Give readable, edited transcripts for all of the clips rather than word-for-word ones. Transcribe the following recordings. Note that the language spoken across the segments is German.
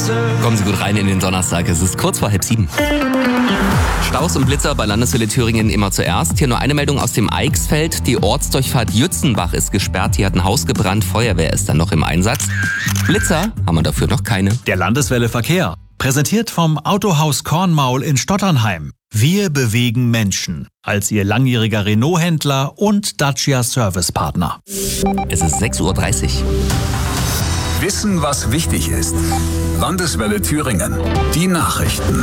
Kommen Sie gut rein in den Donnerstag. Es ist kurz vor 6:30. Staus und Blitzer bei Landeswelle Thüringen immer zuerst. Hier nur eine Meldung aus dem Eichsfeld. Die Ortsdurchfahrt Jützenbach ist gesperrt. Hier hat ein Haus gebrannt. Feuerwehr ist dann noch im Einsatz. Blitzer haben wir dafür noch keine. Der Landeswelle Verkehr. Präsentiert vom Autohaus Kornmaul in Stotternheim. Wir bewegen Menschen. Als Ihr langjähriger Renault-Händler und Dacia-Service-Partner. Es ist 6:30 Uhr. Wissen, was wichtig ist. Landeswelle Thüringen. Die Nachrichten.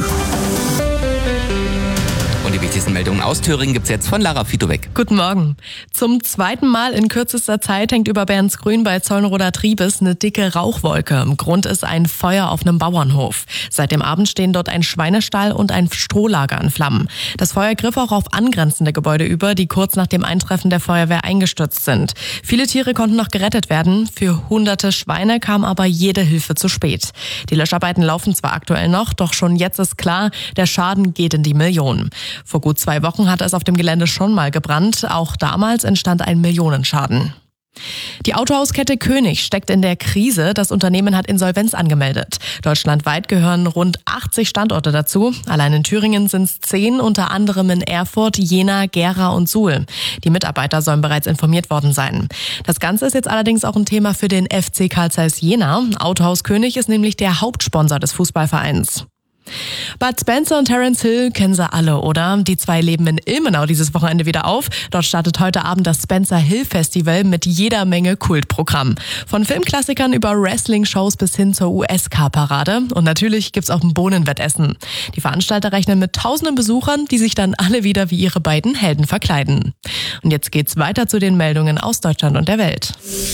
Und die wichtigsten Meldungen aus Thüringen gibt's jetzt von Lara Fitowek. Guten Morgen. Zum zweiten Mal in kürzester Zeit hängt über Bernsgrün bei Zollnroder Triebes eine dicke Rauchwolke. Grund ist ein Feuer auf einem Bauernhof. Seit dem Abend stehen dort ein Schweinestall und ein Strohlager in Flammen. Das Feuer griff auch auf angrenzende Gebäude über, die kurz nach dem Eintreffen der Feuerwehr eingestürzt sind. Viele Tiere konnten noch gerettet werden. Für hunderte Schweine kam aber jede Hilfe zu spät. Die Löscharbeiten laufen zwar aktuell noch, doch schon jetzt ist klar, der Schaden geht in die Millionen. Vor gut 2 Wochen hatte es auf dem Gelände schon mal gebrannt. Auch damals entstand ein Millionenschaden. Die Autohauskette König steckt in der Krise. Das Unternehmen hat Insolvenz angemeldet. Deutschlandweit gehören rund 80 Standorte dazu. Allein in Thüringen sind es 10, unter anderem in Erfurt, Jena, Gera und Suhl. Die Mitarbeiter sollen bereits informiert worden sein. Das Ganze ist jetzt allerdings auch ein Thema für den FC Carl Zeiss Jena. Autohaus König ist nämlich der Hauptsponsor des Fußballvereins. Bud Spencer und Terence Hill kennen Sie alle, oder? Die zwei leben in Ilmenau dieses Wochenende wieder auf. Dort startet heute Abend das Spencer Hill Festival mit jeder Menge Kultprogramm. Von Filmklassikern über Wrestling-Shows bis hin zur USK-Parade. Und natürlich gibt's auch ein Bohnenwettessen. Die Veranstalter rechnen mit tausenden Besuchern, die sich dann alle wieder wie ihre beiden Helden verkleiden. Und jetzt geht's weiter zu den Meldungen aus Deutschland und der Welt.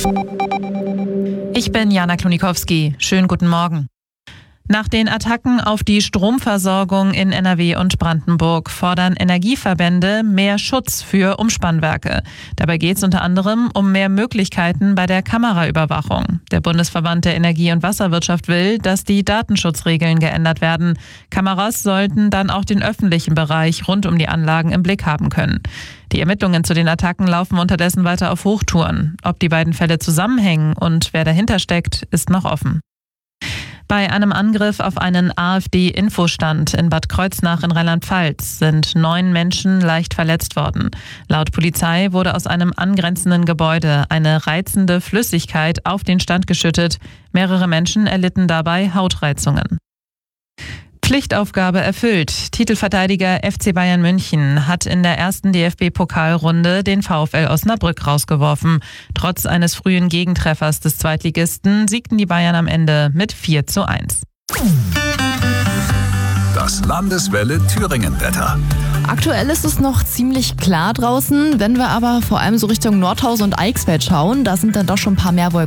Ich bin Jana Klonikowski. Schönen guten Morgen. Nach den Attacken auf die Stromversorgung in NRW und Brandenburg fordern Energieverbände mehr Schutz für Umspannwerke. Dabei geht es unter anderem um mehr Möglichkeiten bei der Kameraüberwachung. Der Bundesverband der Energie- und Wasserwirtschaft will, dass die Datenschutzregeln geändert werden. Kameras sollten dann auch den öffentlichen Bereich rund um die Anlagen im Blick haben können. Die Ermittlungen zu den Attacken laufen unterdessen weiter auf Hochtouren. Ob die beiden Fälle zusammenhängen und wer dahinter steckt, ist noch offen. Bei einem Angriff auf einen AfD-Infostand in Bad Kreuznach in Rheinland-Pfalz sind 9 Menschen leicht verletzt worden. Laut Polizei wurde aus einem angrenzenden Gebäude eine reizende Flüssigkeit auf den Stand geschüttet. Mehrere Menschen erlitten dabei Hautreizungen. Pflichtaufgabe erfüllt. Titelverteidiger FC Bayern München hat in der ersten DFB-Pokalrunde den VfL Osnabrück rausgeworfen. Trotz eines frühen Gegentreffers des Zweitligisten siegten die Bayern am Ende mit 4:1. Das Landeswelle Thüringen-Wetter. Aktuell ist es noch ziemlich klar draußen. Wenn wir aber vor allem so Richtung Nordhaus und Eichsfeld schauen, da sind dann doch schon ein paar mehr Wolken